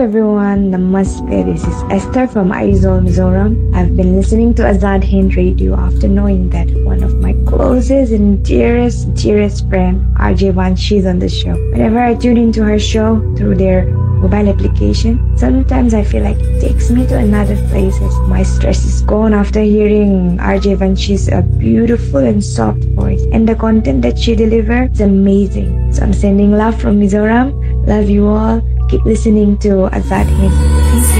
everyone, Namaste. This is Esther from Aizawl, Mizoram. I've been listening to Azad Hind Radio after knowing that one of my closest and dearest friend, RJ Vanshi, is on the show. Whenever I tune into her show through their mobile application, sometimes I feel like it takes me to another place as my stress is gone after hearing RJ Vanshi's beautiful and soft voice, and the content that she delivers is amazing. So I'm sending love from Mizoram. Love you all. Keep listening to Azad Hind.